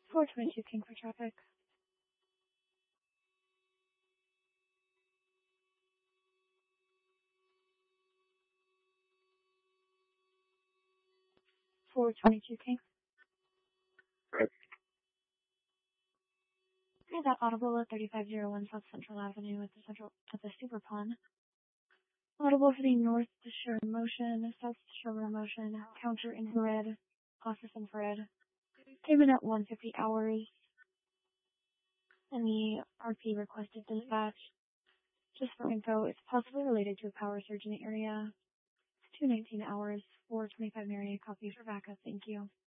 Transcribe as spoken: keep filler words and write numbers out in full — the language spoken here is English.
four twenty-two King for traffic. four twenty-two King. Right. Is that audible at thirty-five oh one South Central Avenue at the Central at the Super Pond? Audible for the North Shore motion, South Shore motion, counter infrared, office infrared. Came in at one fifty hours. And the R P requested dispatch. Just for info, it's possibly related to a power surge in the area. It's two nineteen hours, four twenty-five Marriott, copy for backup. Thank you.